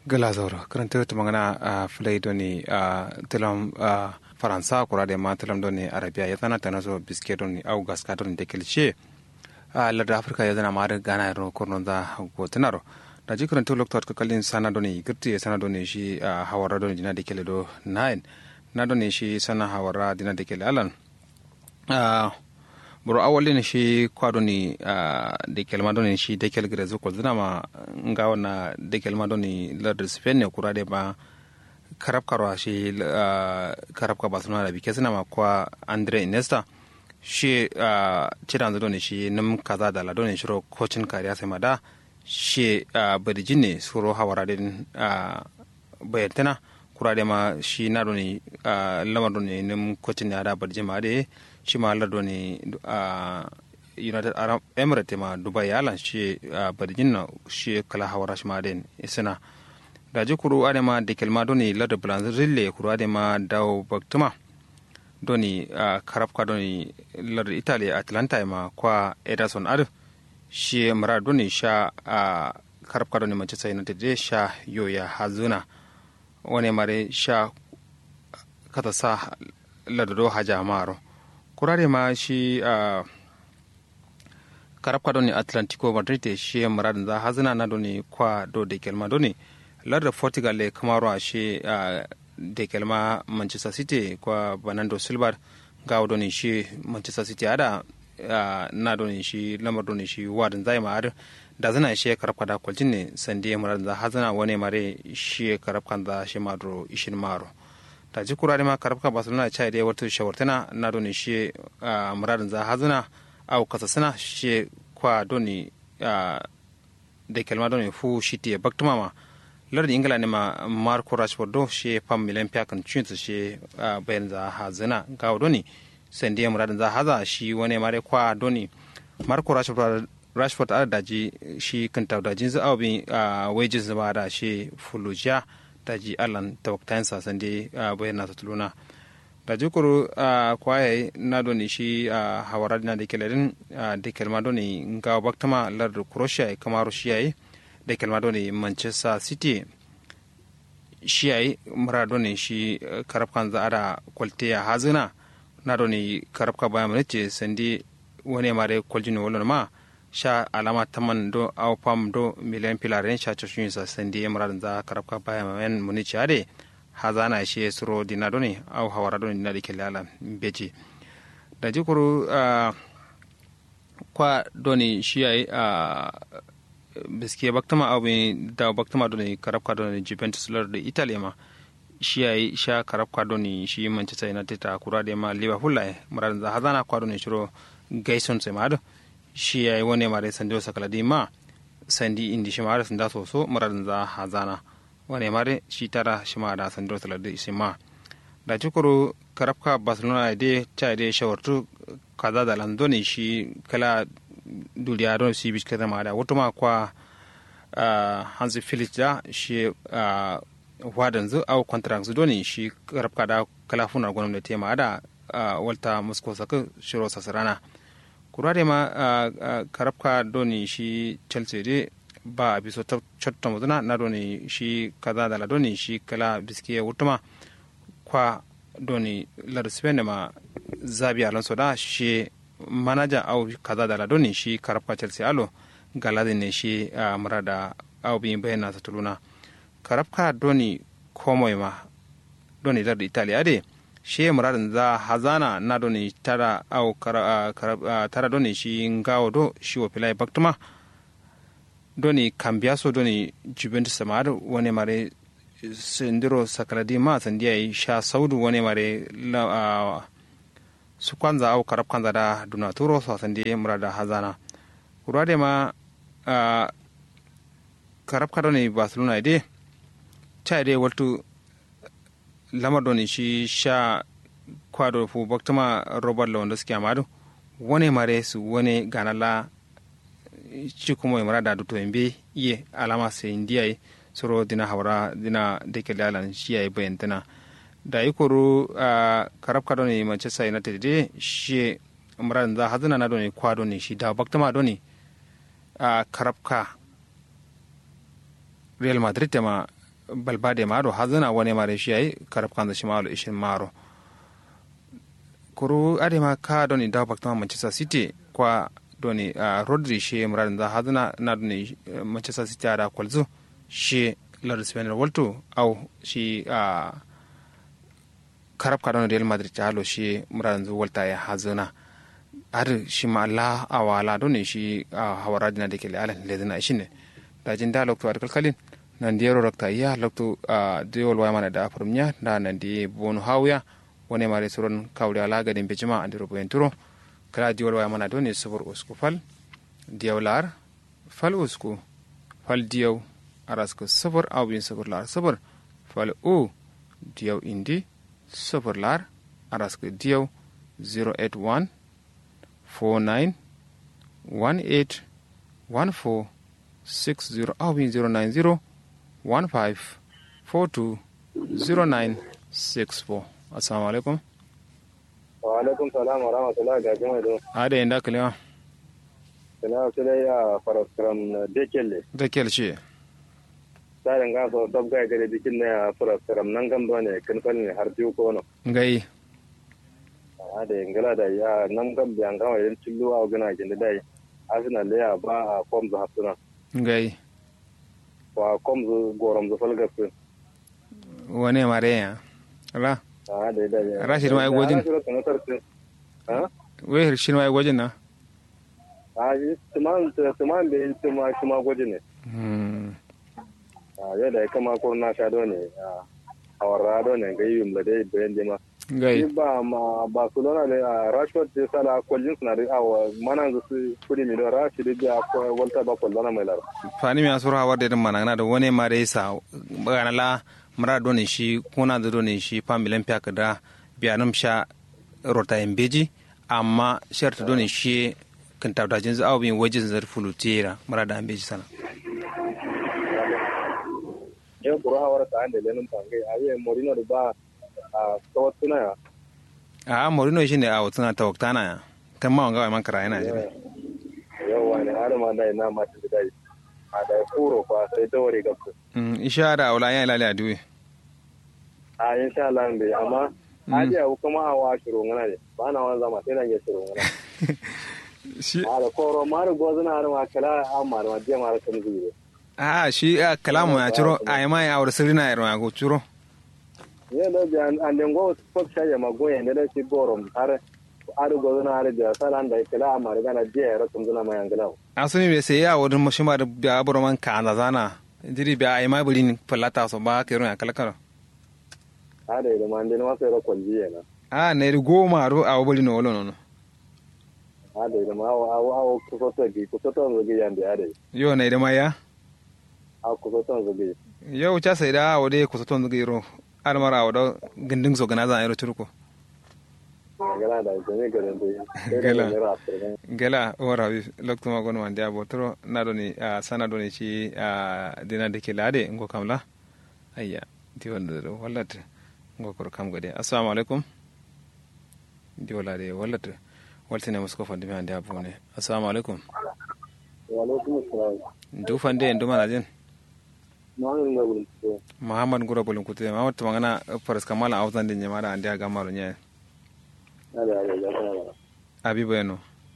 Galazoro karanta ta magana a filai doni a tilam faransa kura da ma tilam doni arabiya ya zana ta nazo biske doni au gaska doni da kelce a larda afirka ya zana ma da gana ro kurnon da gotunaro da ji karanta lokta ka kallin sana doni girti sana doni shi hawara doni dina da kele do 9 na doni shi sana hawara dina da kele alan buru awalin shi kwado ni da kelma doni shi da kel gire zuko zina ma nga wana da kelma doni lardar spain ne kura da ba karab karwa shi karab ka barcelona da bike suna ma kwa andre iniesta shi cidan doni shi nim kaza da la doni shiro coaching kariya sai mada shi badijin ne suro hawara din bayantana kura da ma shi na doni lamar doni nim coaching ne da badijin ma da shi ma lardo ne united arab emirates ma dubai yalan shi badijin na shi kala hawara shi ma den isina da ji kuru adema da kelma doni lardo blanzille kuru adema dawo baktuma doni karafka doni lardo italy atlanta ma kwa ederson adu shi mara doni sha karafka doni manchester united sha yoya hazuna wani mare sha kata sa lardo haja maro kurare ma shi karabka doni atlantico madrid shi muradin za hazina na doni kwa do de kelma doni larda portugal le kamaro a shi de kelma manchester city kwa banando silva ga doni shi manchester city ada na doni shi lamar doni shi wadin zai ma da zana shi karabka da kwaljin ne sandi muradin za hazina wani mare shi karabkan za shi madro ishin maro ta ji kurare ma karabka barcelona cha da wata shawartana na doni shi muradin za hazuna au kasasana shi kwa doni da kelma doni fu shi te baktuma ma lardin ingila ne ma marco rashford do shi fam milan piakan chinsu shi bayan za hazuna ga doni sandi muradin za haza shi wani mare kwa doni marco rashford ada daji shi kanta dajin za au wages ba da shi fuluja daji allan tawaktansa sande bayan nasa tuluna da jikuru kwaye na doni shi hawara na da kelarin da kelma doni ga baktama lar croatia kamar shi yayi da kelma doni manchester city shi yayi mara doni shi karafkan za ada kwaltiya hazina na doni karafka bayan mace sande wani mare kwaljini wala ma sha alama taman do au pam do miliyan pilaren sha choshin sa sandi emran za karabka baya men munici ade hazana shi suro dinadoni au hawara doni dinadi kelala beji da jikuru kwa doni shi ai biske baktama au da baktama doni karabka doni Juventus lar da Italy ma shi ai sha karabka doni shi Manchester United ta kura da ma Liverpool ai muran za hazana kwa doni shiro gaison sai ma shi ya yi wani mare sandi wasa kaladi ma sandi indi shi mare sanda soso maradin za hazana wani mare shi tara shi ma da sandi wasa kaladi shi ma da cikuru karafka barcelona da ta da shawartu kaza da landoni shi kala duniya don shi bishi kaza ma da wata ma kwa hansi felix da shi wadan zu au contract zu doni shi karafka da kala funa gwamnati ma da walta moscow saka shiro sasarana kurare ma karabka doni shi chelsea de ba biso chotta muduna na doni shi kaza da la doni shi kala biskiye wutuma kwa doni la spain ma zabi alonso da shi manager au kaza da la doni shi karabka chelsea alo galadi ne shi murada au bi bayana satuluna karabka doni komoy ma doni da italia de shi muradin za hazana na doni tara au tara doni shi ngawo do shi wa filai baktuma doni kambiaso doni Juventus samar wani mare sindiro sakaladi ma sandiya sha saudu wani mare su kwanza au karab kwanza da donaturo so sandiya murada hazana kurade ma karab kadoni Barcelona de cha de waltu lamar doni shi sha kwado fu baktama robert lewandowski amadu wani mare su wani ganala ci kuma mara da duto mbe iye alama sai indiya soro dina hawara dina deke lalan shi yayi bayantana da ikoro karab ka doni manchester united de shi mara da hazana na doni kwado ne shi da baktama doni karab ka real madrid ma balbade maro hazana wani mare shi ai karab kan shi malo ishin maro kuru ade ma ka doni da bakta Manchester City kwa doni Rodri shi muradin da hazana na doni Manchester City ada kwalzu shi lar Spain walto au shi karab ka doni Real Madrid ta halo shi muradin zu walta ya hazana har shi ma Allah awala doni shi hawara dina dake ala ledina shine da jin da lokto kalkalin nan di yaro rakta iya lokto de wal waya mana da afurnya da nan di bonu hawya wone mare suron kawde ala gadin bejima andiro bo enturo kala di wal waya mana doni subur usku fal diawlar fal usku fal diaw arasko subur awin subur lar subur fal u diaw indi subur lar arasko diaw 081 49 18 14 60 awin 090 15 42 0964. Assalamu alaikum. Wa alaikum salam wa rahmatullahi ga jama'a do. Ade inda kalima. Kana sai ya faraskram dekelle. Dekel shi. Sai ga so dab ga gare dikin ne faraskram nan gam do ne kan kan ne har biyu ko no. Ngai. Ade ngala da ya nan gam bi an ga yin tilluwa gana kin da dai. Asina le ya ba kom za hatuna. Ngai. Wa kom zu gorom zu falgasu. Wane mare ya? Ala. Da. Rashid ma gojin. Ha? We Rashid ma gojin na. Tuman da tuma gojin ne. Ya da kama ko na sha do ne. Awara do ne ga yim da dai bayan jama. Ngai. Ba ma Barcelona da Rashford da sala kullun suna da mana su kudi mi da Rashid da ko walta ba kullana mai lar. Fani mi asura hawa da mana da wani mare sa bagana la mara doni shi kuna da doni shi pamilen piaka da biyanum sha rota embeji amma sharta doni shi kan tabda jin za awin wajin zar fulutera mara da embeji sana ya kura hawar ta ande lenin pangai ayi Mourinho da ba tawatuna ya Mourinho shine a wutuna tawaktana ya kan ma wanga man kara yana jira yawa ne har ma dai na ma ta dai a da kuro fa sai dawari gaba insha Allah wala ya ilali aduwe insha Allah bai amma ajiya kuma hawa shiro ngana ne ba na wanza ma sai nan ya shiro ngana shi da koro mar gozuna har ma kala amma ma je mar kan zuwa shi kalamu ya ciro ai mai aure sirina ya ro go ciro ne da biyan an den go fok shaje ma goyen da shi gorom har gozuna har da salan da kala amma da na je ra kun zuna mai angala asuni be sai ya wodin mushima da biya boroman kana zana jiri biya ai mai bulin falata so ba ke ro ya kalakara da man den wa sai ro kolji na ne goma ro a bulin no wolo no da ma awo kusoto gi yande yo ne da maya kusoto gi yo cha sai da wode kusoto gi ro almara wado gindin so gana zan ro turko gala da jami garan da gala ora wi lokto ma gono ande abotro na doni sana doni ci dina de kelade ngo kamla ayya di wonde wallata ngo ko kam gode assalamu alaikum di wallade wallata waltine musko fande mi ande abone assalamu alaikum wa alaikum assalam du fande ndu mana jen Muhammad Ngura Bolin Kute Muhammad Tumangana Faras Kamala Awzan de Nyamara ande aga maro nya abi bueno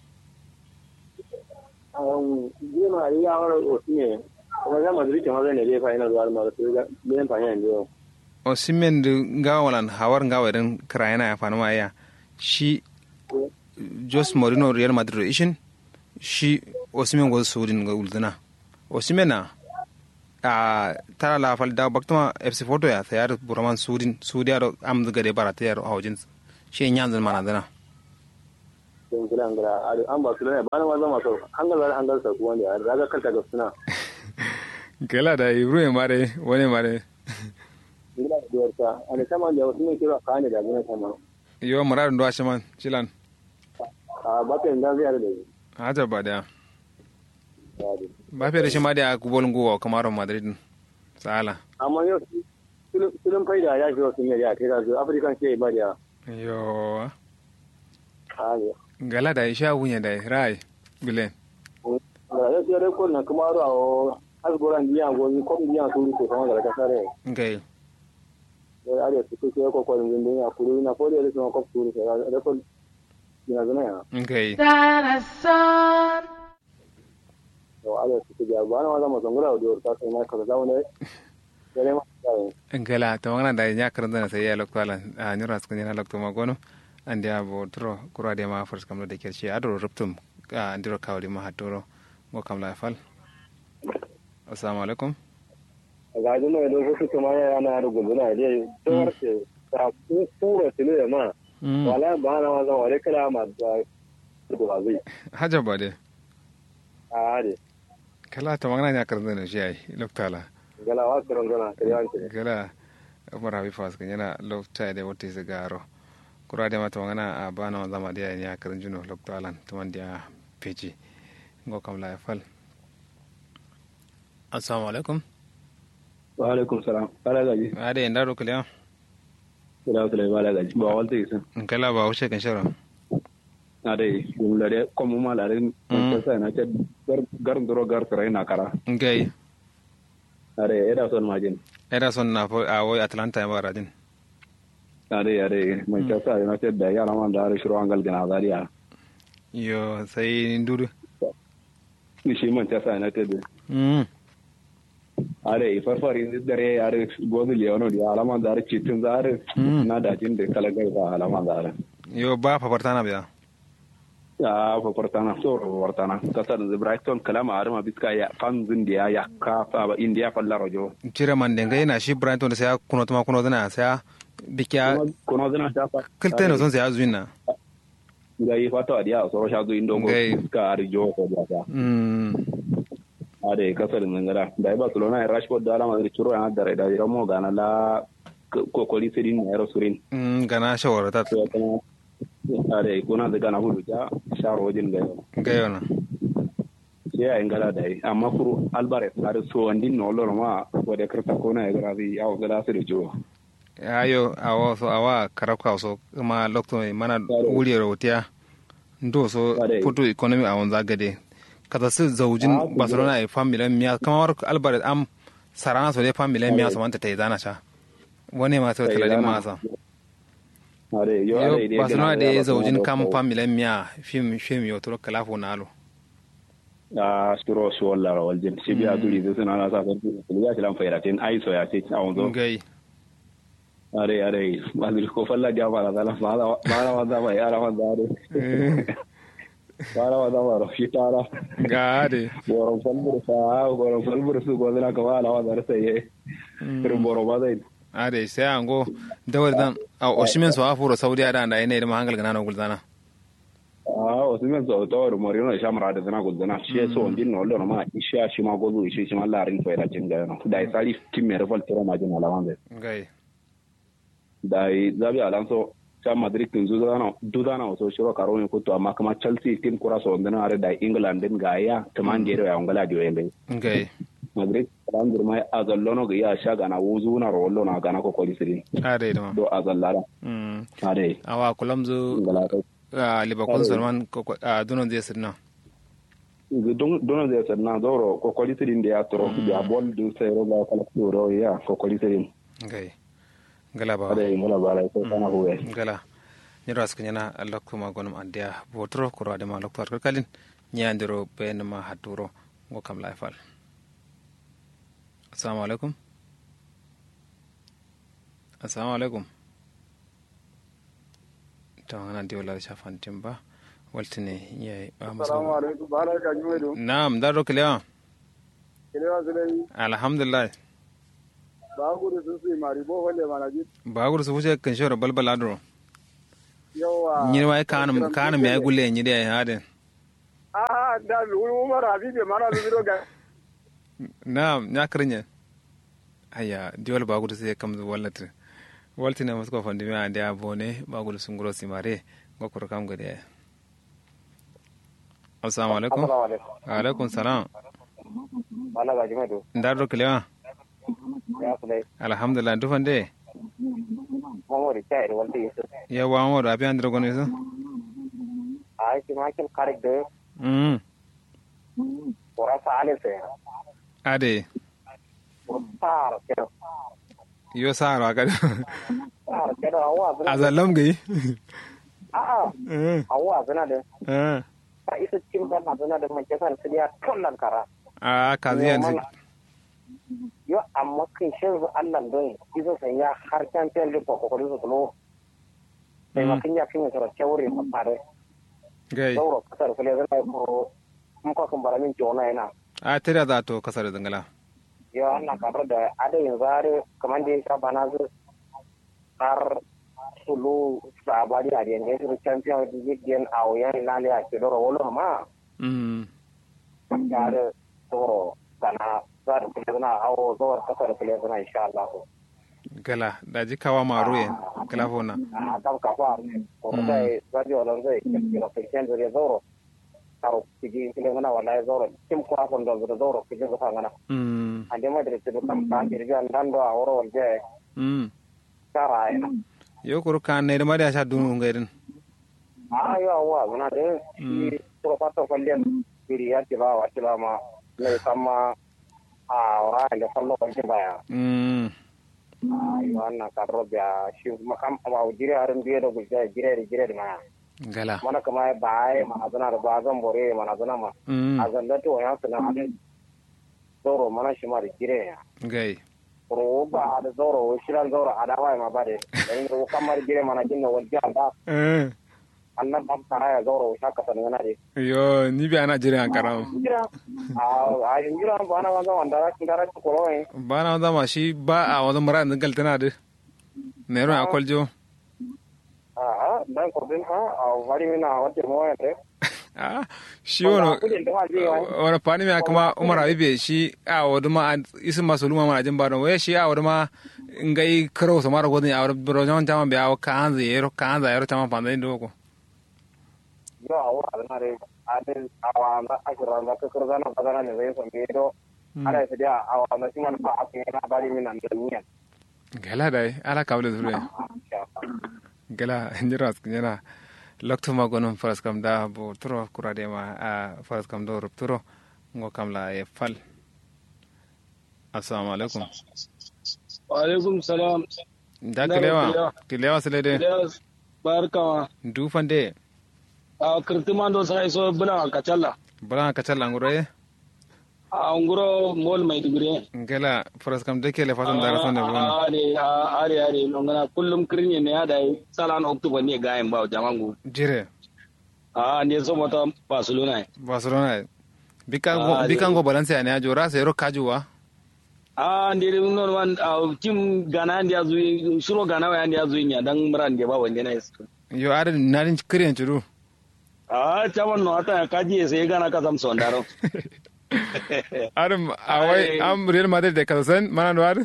dima ya wara osime kuma za mu zuke maza ne dai fa ina zuwa ma su ga ben fa yan jo osimen de gawalan hawar gawarin krayana ya fanu maya shi Jose Mourinho Real Madrid ishin shi osimen go sudin ga ulduna osimena tara la fal da baktuma FC Porto ya tayar buraman sudiyar am daga de barata yar hawjin shi nyanzan manadana don gidan gara an ba su ne ba na zama so an ga sa ku wanda raga kanta ga suna gela da ibru mare wani mare gila da yarta an sama da wasu ne kira ka ne da gina sama yo marar ndo ashaman chilan ba ta inda zai da haja ba da ba fe da shi ma da kubol nguwa kamar Madrid sala amma yo filin faida ya fi wasu ne ya kai da su African ke ba da yo gala da isha wunya da rai bilen da ya tsere ko na kuma ro asgoran biya gozi ko biya turu ko sama da kasare ngai da are su ko ko ko din ya kuru na ko da su ko turu da ko ina zama ya ngai to are su ko ya bana wala mo zangura da ta sai na ka zaune dare ma ngala to ngana da nya karanta sai ya lokala a nyura su kunya lokto magono ande abo tro kura de ma fors kamno de kerchi adoro ruptum andiro kawli ma hatoro go kam la fal assalamu alaikum ga ji mai da su kuma yana da guduna dai to warke ta kura tile ma wala ba na wala wala kala ma da ba zai haja ba de a de kala to magana nya karanta ne shi ai loktala gala wa karon gala kariyanci gala umar habi fas kenyana lokta de wote zagaro kura de mata magana a bana zama da ya karin juno loktalan tuman dia peji ngo kam la fal assalamu alaikum wa alaikum salam ala gaji ade ndaro kala kula kula bala gaji ba walta yisan kala ba wuce kan shara ade jumla de comme mala ren sai na ce gar ndoro gar trai na kara ngai ade Ederson majin Ederson na fo a wai Atlanta ya baradin ade mai kasa na ce da yara man da har shiru angal gana zariya yo sai nduru ni shi man kasa na ce ade farfari dare are gozu leono di alaman da har citin zare na da jin da kala gai ba alaman da yo ba fafartana biya ya fafartana so fafartana kasar da Brighton kalama arma biska ya fanzin da ya ka fa India falla rojo cire man denga yana shi Brighton da sai kuno tuma kuno dana sai bikiya kuno dana ta fa kilta no son sai azuina ga yi fata dia so sha zo indongo ka arjo ko da ade kasar ngara da Barcelona ya Rashford da alama da ciro yana da da ramo gana la kokoli sidin ya rosurin gana shawara ta ade kuna da gana hudu ja sharo wajin ga yana sai a ingala da yi amma kuru Alvarez har so andin no loro ma wada karta kona ya gravi ya gala su da jo ayo awo so awa karaka so kuma lokto mana wuri rotiya ndo so photo economy a wanda gade kada su zaujin Barcelona a family miya kamar Alvarez am sarana so dai family miya so manta tai zana cha wani ma sai talali ma sa yo Barcelona da zaujin kam family miya film yo to kala fo nalo sturo su wala waljin shi biya duri da suna na sa kan ya tilan fairatin ai so ya ce a wanzo gai are madrid ko falla ja mala dala mala wanda mai ara wanda are mala wanda maro fitara gade boron falbur su go dana ka wala wanda sai irin boro ba zai ade sai ango dawar dan oshimen so afuro saudi ada da ina da mahangal gana no gulzana Osimhen so to Mourinho ya shamra da zana gudana shi so ndin no lo ma isha shi ma gozu shi ma larin fa da jinga no dai sali tim me revol tero ma jina lawan gai dai zabi Alonso ta Madrid tin zuzana dudana so shiro karo ne kuto amma kuma Chelsea tim kura so ndana are da England din ga ya taman gero ya ngala dio yembe gai Madrid ran durma azallono ga ya shaga na wuzu na rollo na gana ko kolisirin ade do do azallara ade awa kulamzu Liverpool Salman donon zai sirna donon zai sirna zoro kokoli sirin da ya turo da bol du sai roga kala turo ya kokoli sirin gai gala ba ada mula bala ko kana huwe gala ni ras kunyana Allah kuma gonum andia botro ko rade ma loktor kalin nyandiro ben ma haturo ngo kam laifal assalamu alaikum to ana di wala shafan timba waltine yayi assalamu alaikum baraka jumedo na'am daro kiliya sulai alhamdulillah baguru su mari bo holle manaji baguru su fuce kan shoro balbal adro yawa ni wai kanum mai gulle ni da hadin da umar habibi mana lubiro ga na'am ya krinya aya diwal baguru sai kam wallatre waltina masko fandi mi ande abone bagul sunguro simare gokoro kam gode assalamu alaikum alaikum salam bala gaji medo ndaro klewa ya sulai alhamdulillah dufande momori chai walti ya wa mo da bi andro gone so ai ki makel correct de pora sale se ade Sar kedo. yo saro aga Sar kedo awa zina. azalam gai Awa zina de. eh Ba isa cin ba na zina da mai kesan su ya tollan kara. kaziyan Yo amma kin shin Allah don isa sai ya har champion league ko ko su tulo. Sai ma kin ya kin so chawri ma pare. gai Zauro kasar kule zina ko mun ko kan baramin jona yana. tira da to kasar dangala Yo ana kabar da adayin zare kamar da ya bana zu har sulu sabari a yanzu su champion league gen a wayan lale a ke doro wolo ma yare doro kana za da kule zana hawo zuwa kasar kule zana insha Allah gala da ji kawa maruye gala fona a kan kafa ko dai zaji wannan zai kira fitan da zoro karo kiji kule zana wallahi zoro kim ko afon da zoro kiji ga fangana ande ma da su kan ta kirga ndando a woro walje sara ina yo kuru kan ne ma da sha dunu ngairin yo wa zuna de shi to pato fallen biri ya ti ba wa ti ba ma ne sama a ora le fallo ko baya yo anna karro biya shi makam wa jire aran biye da gulja jire ma gala mana kama bae mana zuna da bazan bore mana zuna ma azan da to ya sana ade zoro mana shi ma jire ya gai ro ba da zoro shiran zoro adawa ma bare dan ro kamar jire mana jinna walja da Allah ban fara ya zoro shaka sanan de yo ni bi ana jire an karawo a injira bana wanda wanda kindara ko roe bana wanda ma shi ba a wanda mara nan galtana de nero akoljo dan kordin ha wari mina wate moyete shi wani fani mai kuma umar abibe shi a wadda ma isin masu luma mana jin baron waya shi a wadda ma in ga yi karo su mara gudun a wadda birojan jama biya wa ka hanzu yaro taman fanzani da wako yo awa alnare adin awa na akira na kakar zana bazana ne zai son bedo ala su dia awa na siman ba a na bari mina da niyan gala dai ala kawle zure gala njira yana lokto magonum faras kam da bo turo kurade ma a faras kam do rupturo ngo kam la e fal assalamu alaikum wa alaikum salam da kilewa selede barkawa du fande a kirtimando sai so bula kacalla ngure a nguro mol mai digure ngela faras kam de kele fasan dara sonne bona are ngana kullum kirnye ne ada salan oktoba ne gayen ba jamangu jire ne so mata barcelona bikango balance ne ajora sai ro kajuwa ndiri non wan tim gana ndi azu shuro gana wa ndi azu nya dan mran ge ba wande na isu yo ada narin kiryan churu chawan no ata kaji sai gana ka sam sondaro adam awai am real madrid de kasan mana war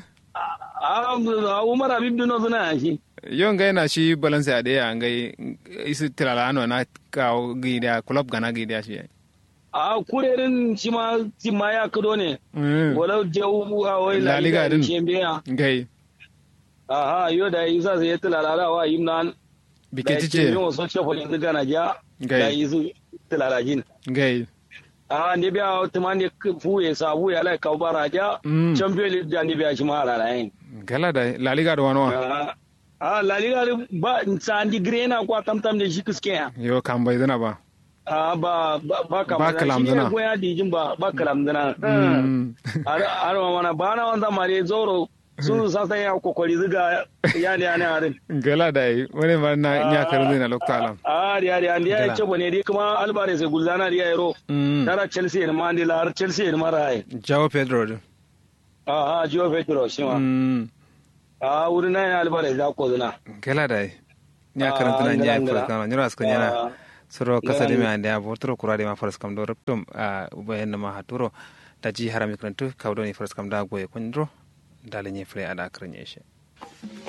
umar habib dino zuna shi yo ngai na shi balance ade ya ngai isu tilala no na ka gida club gana gida shi kurerin shi ma ya kudo ne wala jawu awai la liga din champion ngai yo da isa sai tilala wa yimnan biketice yo so chefo ne gana ja da isu tilala jin ngai ne biya tumani fuye sabu ya lai kaubara ja champion league da ne biya shi ma ala yin gala da la liga da wano la liga ba sandi grena kwa tamtam da shi kiske ya yo kan bai zana ba ba kalam zana ko ya dijin ba kalam zana ar mana bana wanda mare zoro sun sasa ya kokori ziga ya ne arin gala da yi wani ma na nya karin na lokta alam ari an ya ce bane dai kuma albare sai gulzana riya yaro tara chelsea ne ma lar chelsea ne mara ai jawo pedro jawo pedro shi ma wurin nan albare za ko zuna gala da yi nya karin tana nya fa kana nyura aska nyana soro kasali me ande abotro kurade ma faras kam do reptum bayan ma haturo taji harami krantu kawdo ni faras kam da goye kondro dale nye fre ada kranye she